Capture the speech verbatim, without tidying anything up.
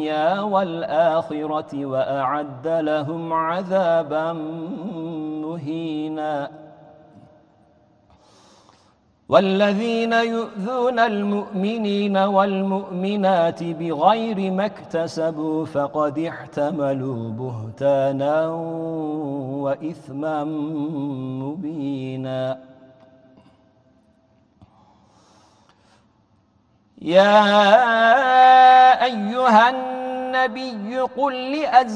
الدنيا والآخرة وأعد لهم عذابا مهينا والذين يؤذون المؤمنين والمؤمنات بغير ما اكتسبوا فقد احتملوا بهتانا وإثما مبينا يا أيها النبي قل لأزواجك